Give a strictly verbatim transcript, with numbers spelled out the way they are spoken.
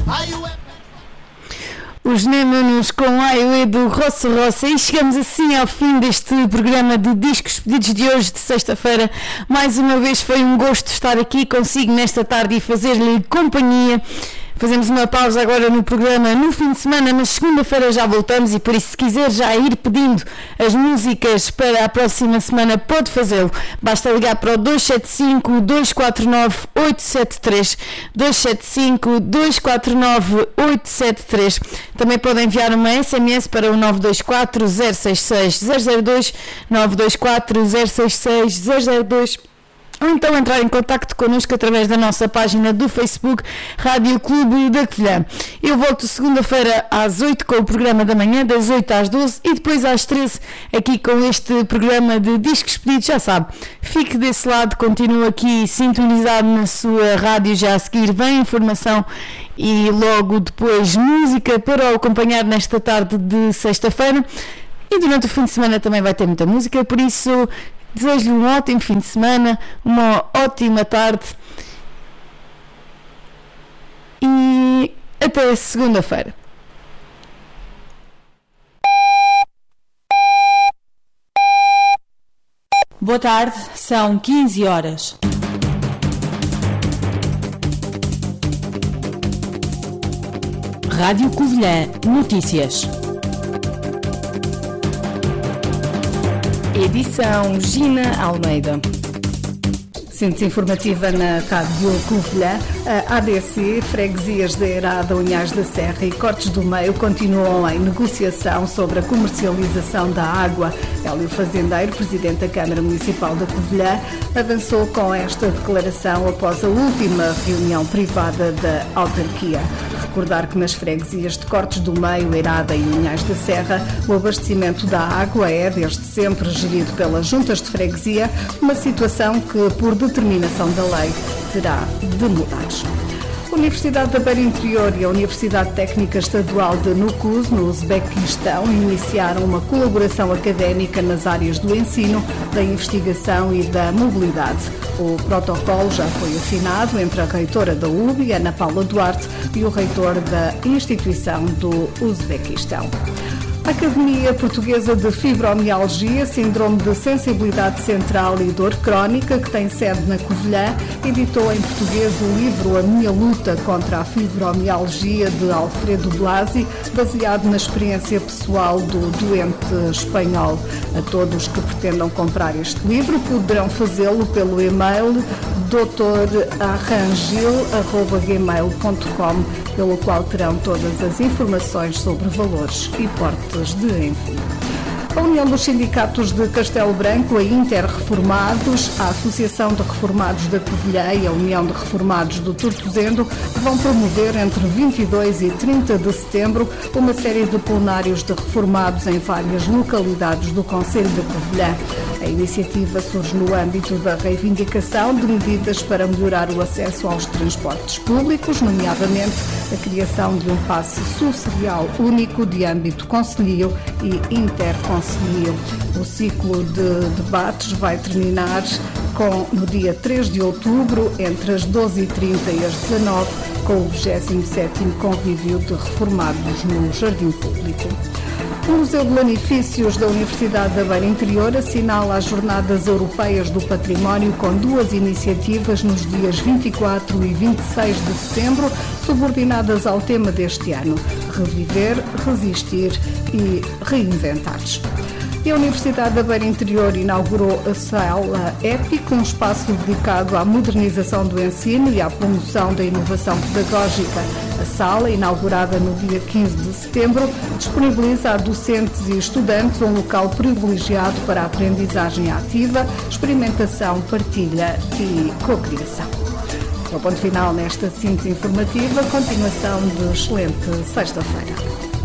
Os Némanos com A E U do Roça Roça. E chegamos assim ao fim deste programa de Discos Pedidos de hoje, de sexta-feira. Mais uma vez foi um gosto estar aqui consigo nesta tarde e fazer-lhe companhia. Fazemos uma pausa agora no programa no fim de semana, mas segunda-feira já voltamos e por isso, se quiser já ir pedindo as músicas para a próxima semana, pode fazê-lo. Basta ligar para o dois sete cinco, dois quatro nove, oito sete três, dois sete cinco, dois quatro nove, oito sete três. Também pode enviar uma S M S para o nove dois quatro, zero seis seis, zero zero dois, nove dois quatro, zero seis seis, zero zero dois. Ou então entrar em contacto connosco através da nossa página do Facebook Rádio Clube da Covilhã. Eu volto segunda-feira às oito com o programa da manhã, das oito às doze e depois às treze aqui com este programa de Discos Pedidos. Já sabe, fique desse lado, continue aqui sintonizado na sua rádio. Já a seguir vem informação e logo depois música para o acompanhar nesta tarde de sexta-feira. E durante o fim de semana também vai ter muita música, por isso desejo-lhe um ótimo fim de semana, uma ótima tarde e até segunda-feira. Boa tarde, são quinze horas. Rádio Covilhã Notícias. Edição Gina Almeida. Síntese informativa na Rádio Covilhã. A ADC, Freguesias da Eirada, Unhais da Serra e Cortes do Meio continuam em negociação sobre a comercialização da água. Hélio Fazendeiro, presidente da Câmara Municipal da Covilhã, avançou com esta declaração após a última reunião privada da autarquia. Recordar que nas freguesias de Cortes do Meio, Eirada e Unhais da Serra, o abastecimento da água é, desde sempre, gerido pelas juntas de freguesia, uma situação que, por determinação da lei, terá de mudar. A Universidade da Beira Interior e a Universidade Técnica Estadual de Nukuz, no Uzbequistão, iniciaram uma colaboração académica nas áreas do ensino, da investigação e da mobilidade. O protocolo já foi assinado entre a reitora da U B I, Ana Paula Duarte, e o reitor da instituição do Uzbequistão. A Academia Portuguesa de Fibromialgia, Síndrome de Sensibilidade Central e Dor Crónica, que tem sede na Covilhã, editou em português o livro A Minha Luta contra a Fibromialgia, de Alfredo Blasi, baseado na experiência pessoal do doente espanhol. A todos que pretendam comprar este livro poderão fazê-lo pelo e-mail doutor arrangil arroba gmail ponto com, pelo qual terão todas as informações sobre valores e portes de envio. A União dos Sindicatos de Castelo Branco, a Inter-Reformados, a Associação de Reformados da Covilhã e a União de Reformados do Tortozendo vão promover entre vinte e dois e trinta de setembro uma série de plenários de reformados em várias localidades do concelho de Covilhã. A iniciativa surge no âmbito da reivindicação de medidas para melhorar o acesso aos transportes públicos, nomeadamente a criação de um passe social único de âmbito concelhio e interconcelhio. O ciclo de debates vai terminar com, no dia três de outubro, entre as doze e trinta e as dezanove, com o vigésimo sétimo Convívio de Reformados no Jardim Público. O Museu de Lanifícios da Universidade da Beira Interior assinala as Jornadas Europeias do Património com duas iniciativas nos dias vinte e quatro e vinte e seis de setembro, subordinadas ao tema deste ano: reviver, resistir e reinventar-se. E a Universidade da Beira Interior inaugurou a Sala EPIC, um espaço dedicado à modernização do ensino e à promoção da inovação pedagógica. A sala, inaugurada no dia quinze de setembro, disponibiliza a docentes e estudantes um local privilegiado para a aprendizagem ativa, experimentação, partilha e cocriação. O ponto final nesta síntese informativa. Continuação de excelente sexta-feira.